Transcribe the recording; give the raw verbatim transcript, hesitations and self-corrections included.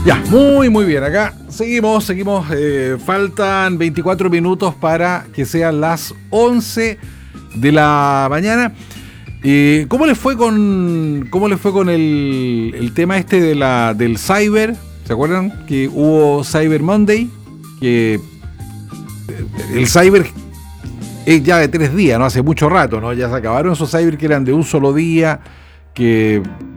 Ya, muy muy bien, acá seguimos, seguimos, eh, faltan veinticuatro minutos para que sean las once de la mañana. Eh, ¿Cómo les fue con cómo les fue con el, el tema este de la del cyber? ¿Se acuerdan que hubo Cyber Monday? Que el cyber es ya de tres días, ¿no? Hace mucho rato, ¿no? Ya se acabaron esos cyber que eran de un solo día, que